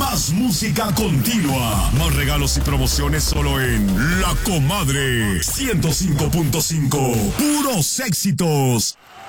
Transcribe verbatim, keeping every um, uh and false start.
Más música continua. Más regalos y promociones solo en La Comadre ciento cinco punto cinco. Puros éxitos.